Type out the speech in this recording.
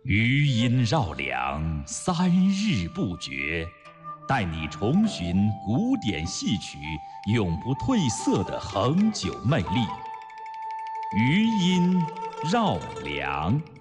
余音绕梁，3日不绝，带你重寻古典戏曲永不褪色的恒久魅力。余音绕梁。